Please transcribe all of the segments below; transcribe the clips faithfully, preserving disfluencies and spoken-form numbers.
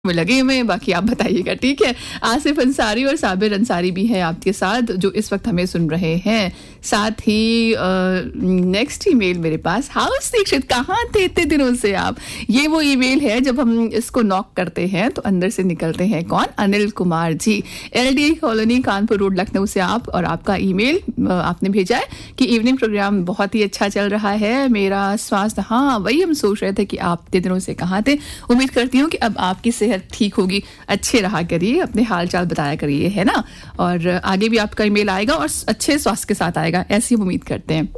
में लगे हुए हैं, बाकी आप बताइएगा, ठीक है। आसिफ अंसारी और साबिर अंसारी भी हैं आपके साथ जो इस वक्त हमें सुन रहे हैं। साथ ही नेक्स्ट ईमेल मेरे पास, हाउस दीक्षित कहाँ थे इतने दिनों से आप। ये वो ईमेल है जब हम इसको नॉक करते हैं तो अंदर से निकलते हैं कौन, Anil Kumar ji, LD colony Kanpur road Lucknow से आप। और आपका ईमेल आपने भेजा है कि इवनिंग प्रोग्राम बहुत ही अच्छा चल रहा है, मेरा स्वास्थ्य, हाँ वही हम सोच रहे थे कि आप इतने दिनों से कहाँ थे। उम्मीद करती हूँ कि अब आपकी सेहत ठीक होगी, अच्छे रहा करिए, अपने हाल चाल बताया करिए, है ना। और आगे भी आपका ईमेल आएगा और अच्छे स्वास्थ्य के साथ आएगा, ऐसी हम उम्मीद करते हैं।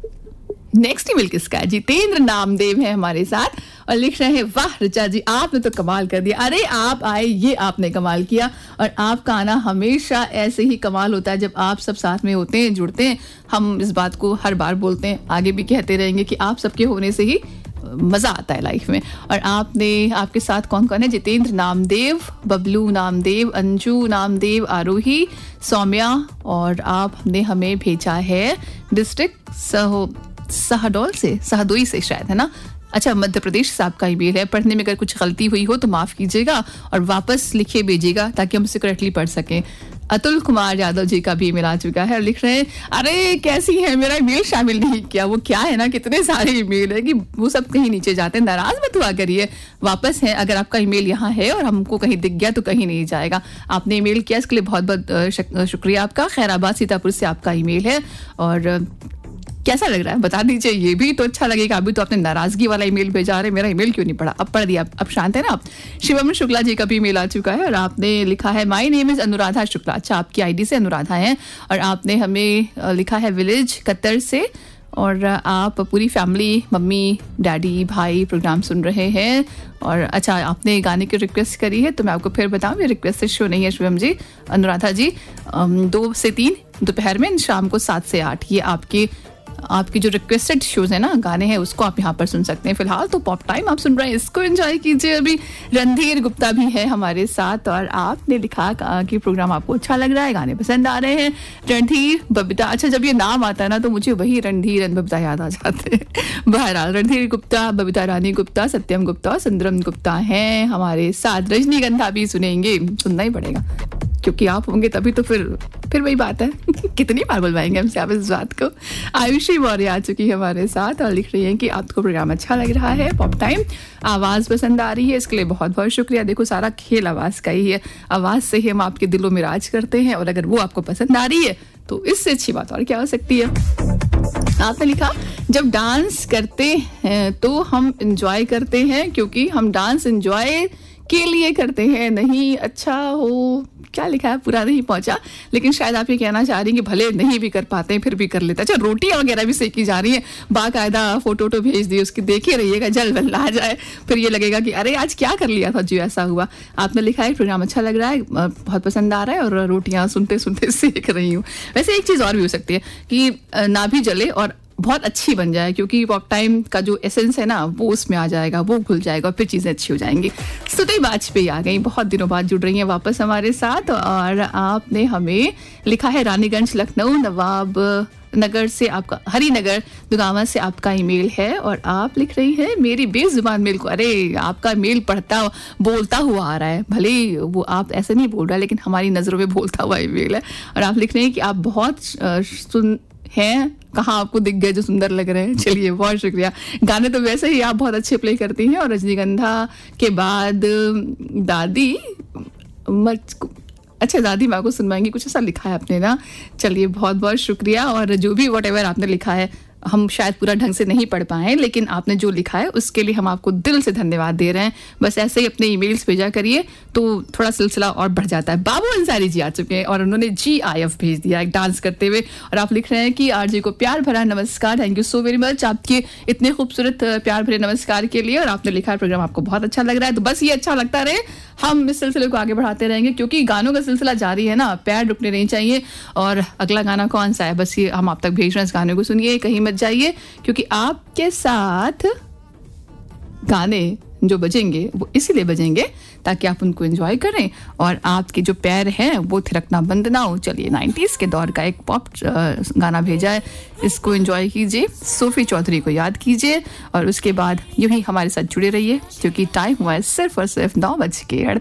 नेक्स्ट ईमेल किसका है, जितेंद्र नामदेव है हमारे साथ और लिख रहे हैं, वाह ऋचा जी आपने तो कमाल कर दिया। अरे आप आए, ये आपने कमाल किया। और आपका आना हमेशा ऐसे ही कमाल होता है जब आप सब साथ में होते हैं, जुड़ते हैं। हम इस बात को हर बार बोलते हैं, आगे भी कहते रहेंगे कि आप सबके होने से ही मजा आता है लाइफ में। और आपने, आपके साथ कौन कौन है, जितेंद्र नामदेव, बबलू नामदेव, अंजू नामदेव, आरोही, सौम्या। और आपने हमें भेजा है डिस्ट्रिक्ट सहो सहडोल से, सहदोई से शायद, है ना। अच्छा, मध्य प्रदेश से आपका ईमेल है। पढ़ने में अगर कुछ गलती हुई हो तो माफ कीजिएगा और वापस लिखे भेजिएगा ताकि हम उसे करेक्टली पढ़ सकें। अतुल कुमार यादव जी का भी ईमेल आ चुका है और लिख रहे हैं, अरे कैसी है, मेरा ईमेल शामिल नहीं किया। वो क्या है ना, कितने सारे ईमेल है कि वो सब कहीं नीचे जाते हैं, नाराज मत हुआ करिए। वापस है, अगर आपका ईमेल यहाँ है और हमको कहीं दिख गया तो कहीं नहीं जाएगा। आपने ईमेल किया, इसके लिए बहुत बहुत शुक्रिया आपका। खैराबाद सीतापुर से आपका ईमेल है और कैसा लग रहा है बता दीजिए, ये भी तो अच्छा लगेगा। अभी तो आपने नाराजगी वाला ईमेल भेजा रहे, मेरा ईमेल क्यों नहीं पढ़ा, अब पढ़ दिया, अब शांत है ना आप। शिवम शुक्ला जी का भी ईमेल आ चुका है और आपने लिखा है, my name is Anuradha Shukla. अच्छा, आपकी आईडी से अनुराधा है और आपने हमें लिखा है विलेज कतर से। और आप पूरी फैमिली, मम्मी डैडी भाई प्रोग्राम सुन रहे हैं। और अच्छा, आपने गाने की रिक्वेस्ट करी है तो मैं आपको फिर बताऊं, ये रिक्वेस्ट से शो नहीं है शिवम जी, अनुराधा जी। दो से तीन दोपहर में, शाम को सात से आठ, ये आपकी आपकी जो रिक्वेस्टेड शोज है ना, गाने हैं, उसको आप यहाँ पर सुन सकते हैं। फिलहाल तो पॉप टाइम आप सुन रहे हैं, इसको एंजॉय कीजिए। अभी रणधीर गुप्ता भी है हमारे साथ और आपने लिखा कि प्रोग्राम आपको अच्छा लग रहा है, गाने पसंद आ रहे हैं। रणधीर बबीता, अच्छा जब ये नाम आता है ना तो मुझे वही रणधीर बबीता याद आ जाते हैं। बहरहाल रणधीर गुप्ता, बबीता रानी गुप्ता, सत्यम गुप्ता और सुंदरम गुप्ता हैं हमारे साथ। रजनीगंधा भी सुनेंगे, सुनना ही पड़ेगा क्योंकि आप होंगे तभी तो फिर फिर वही बात है कितनी बार बुलवाएंगे हमसे आप इस बात को। आयुषी मौर्य आ चुकी है हमारे साथ और लिख रही है कि आपको प्रोग्राम अच्छा लग रहा है, पॉप टाइम, आवाज़ पसंद आ रही है, इसके लिए बहुत बहुत शुक्रिया। देखो सारा खेल आवाज़ का ही है, आवाज़ से ही हम आपके दिलों में राज करते हैं और अगर वो आपको पसंद आ रही है तो इससे अच्छी बात और क्या हो सकती है। आपने लिखा, जब डांस करते हैं तो हम इंजॉय करते हैं क्योंकि हम डांस इंजॉय के लिए करते हैं, नहीं अच्छा हो, क्या लिखा है पूरा नहीं पहुंचा, लेकिन शायद आप ये कहना चाह रही हैं कि भले नहीं भी कर पाते हैं फिर भी कर लेते हैं। अच्छा, रोटियां वगैरह भी सेकी जा रही हैं, बाकायदा फोटो तो भेज दी, उसकी देखे रहिएगा, जल बल आ जाए, फिर ये लगेगा कि अरे आज क्या कर लिया था जो ऐसा हुआ। आपने लिखा है प्रोग्राम अच्छा लग रहा है, बहुत पसंद आ रहा है और रोटियां सुनते सुनते सेक रही हूँ। वैसे एक चीज़ और भी हो सकती है कि ना भी जले और बहुत अच्छी बन जाए, क्योंकि वॉक टाइम का जो एसेंस है ना वो उसमें आ जाएगा, वो घुल जाएगा और फिर चीज़ें अच्छी हो जाएंगी। स्तुति वाजपेयी आ गई, बहुत दिनों बाद जुड़ रही हैं वापस हमारे साथ और आपने हमें लिखा है रानीगंज लखनऊ नवाब नगर से आपका, हरिनगर दुगामा से आपका ईमेल है और आप लिख रही है, मेरी बेजुबान मेल को, अरे आपका मेल पढ़ता बोलता हुआ आ रहा है, भले ही वो आप ऐसे नहीं बोल रहा लेकिन हमारी नज़रों में बोलता हुआ ईमेल है। और आप लिख रहे हैं कि आप बहुत सुन हैं, कहाँ आपको दिख गए जो सुंदर लग रहे हैं। चलिए बहुत शुक्रिया। गाने तो वैसे ही आप बहुत अच्छे प्ले करती हैं और रजनीगंधा के बाद दादी मच, अच्छा दादी माँ को सुनवाएंगी, कुछ ऐसा लिखा है आपने ना। चलिए बहुत बहुत शुक्रिया। और जो भी वट एवर आपने लिखा है हम शायद पूरा ढंग से नहीं पढ़ पाए, लेकिन आपने जो लिखा है उसके लिए हम आपको दिल से धन्यवाद दे रहे हैं। बस ऐसे ही अपने ईमेल्स भेजा करिए तो थोड़ा सिलसिला और बढ़ जाता है। बाबू अंसारी जी आ चुके हैं और उन्होंने जी आई एफ भेज दिया एक डांस करते हुए और आप लिख रहे हैं कि आरजे को प्यार भरा नमस्कार, thank you so very much आपके इतने खूबसूरत प्यार भरे नमस्कार के लिए। और आपने लिखा है प्रोग्राम आपको बहुत अच्छा लग रहा है, तो बस ये अच्छा लगता रहे, हम इस सिलसिले को आगे बढ़ाते रहेंगे क्योंकि गानों का सिलसिला जारी है ना, पैर रुकने नहीं चाहिए। और अगला गाना कौन सा है, बस ये हम आप तक भेज रहे हैं, इस गाने को सुनिए, कहीं मत जाइए, क्योंकि आपके साथ गाने जो बजेंगे वो इसीलिए बजेंगे ताकि आप उनको एंजॉय करें और आपके जो पैर हैं वो थिरकना बंद ना हो। चलिए नाइन्टीज़ के दौर का एक पॉप गाना भेजा है, इसको एंजॉय कीजिए, सोफी चौधरी को याद कीजिए और उसके बाद यूं ही हमारे साथ जुड़े रहिए क्योंकि टाइम हुआ है सिर्फ और सिर्फ नौ बज के